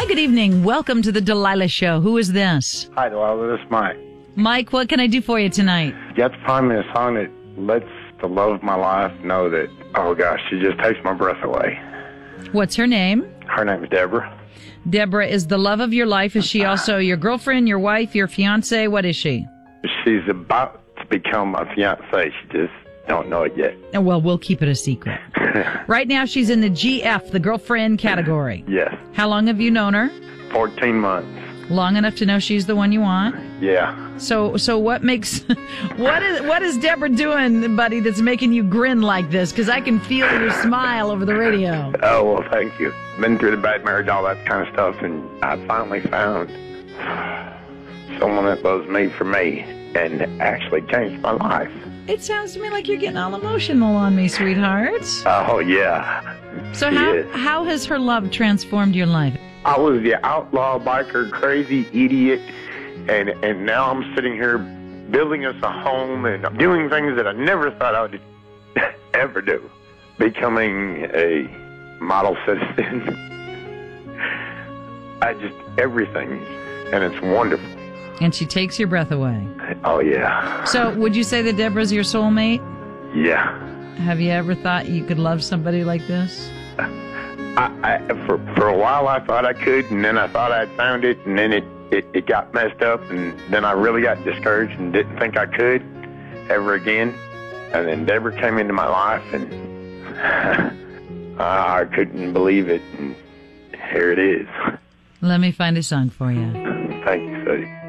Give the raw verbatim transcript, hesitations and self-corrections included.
Hi, good evening. Welcome to the Delilah Show. Who is this? Hi, Delilah. This is Mike. Mike, what can I do for you tonight? You have to find me a song that lets the love of my life know that, oh gosh, she just takes my breath away. What's her name? Her name is Deborah. Deborah is the love of your life. Is she also your girlfriend, your wife, your fiance? What is she? She's about to become a fiance. She just don't know it yet. Oh, well, we'll keep it a secret. Right now, she's in the G F, the girlfriend category. Yes. How long have you known her? fourteen months. Long enough to know she's the one you want? Yeah. So, so what makes, what is, what is Deborah doing, buddy, that's making you grin like this? Because I can feel your smile over the radio. Oh, well, thank you. Been through the bad marriage, all that kind of stuff, and I finally found someone that loves me for me and actually changed my life. It sounds to me like you're getting all emotional on me, sweetheart. Oh, yeah. So She how, is. how has her love transformed your life? I was the outlaw biker, crazy idiot, and and now I'm sitting here building us a home and doing things that I never thought I would ever do. Becoming a model citizen. I just, everything, and it's wonderful. And she takes your breath away. Oh, yeah. So would you say that Deborah's your soulmate? Yeah. Have you ever thought you could love somebody like this? I, I, for, for a while I thought I could, and then I thought I'd found it, and then it, it, it got messed up, and then I really got discouraged and didn't think I could ever again. And then Deborah came into my life, and I couldn't believe it, and here it is. Let me find a song for you. Thank you, Sadie.